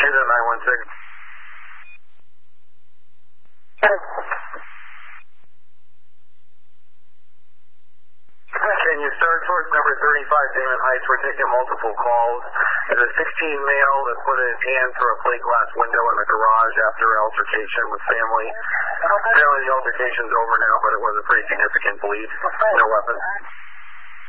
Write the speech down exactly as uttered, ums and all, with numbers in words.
Data nine one six. Can you start towards number thirty-five, Damon Heights? We're taking multiple calls. There's a sixteen male that put his hand through a plate glass window in the garage after an altercation with family. Apparently the altercation's over now, but it was a pretty significant bleed. No weapon.